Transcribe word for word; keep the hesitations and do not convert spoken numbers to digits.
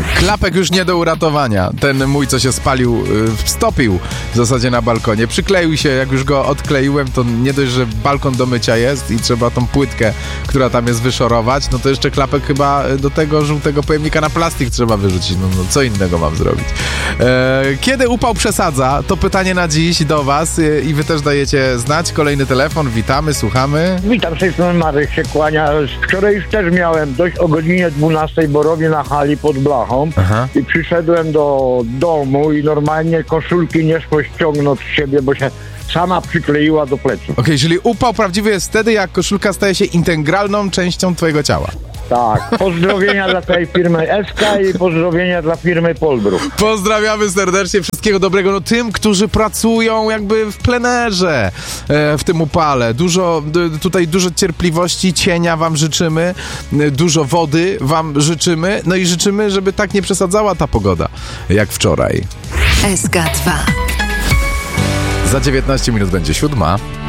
Klapek już nie do uratowania. Ten mój, co się spalił, stopił w zasadzie na balkonie. Przykleił się, jak już go odkleiłem, to nie dość, że balkon do mycia jest i trzeba tą płytkę, która tam jest, wyszorować, no to jeszcze klapek chyba do tego żółtego pojemnika na plastik trzeba wyrzucić. No, no co innego mam zrobić? E, kiedy upał przesadza? To pytanie na dziś do was e, i wy też dajecie znać. Kolejny telefon, witamy, słuchamy. Witam, z tej strony Marek się kłania. Wczoraj już też miałem dość o godzinie dwunastej, bo robię na hali pod blachą. Aha. I przyszedłem do domu i normalnie koszulki nie szło ściągnąć z siebie, bo się sama przykleiła do pleców. Okej, okay, czyli upał prawdziwy jest wtedy, jak koszulka staje się integralną częścią twojego ciała. Tak, pozdrowienia dla tej firmy S K i pozdrowienia dla firmy Polbruk. Pozdrawiamy serdecznie, wszystkiego dobrego no tym, którzy pracują jakby w plenerze e, w tym upale. Dużo, d, tutaj dużo cierpliwości, cienia wam życzymy, e, dużo wody wam życzymy, no i życzymy, żeby tak nie przesadzała ta pogoda jak wczoraj. S K dwa. Za dziewiętnaście minut będzie siódma.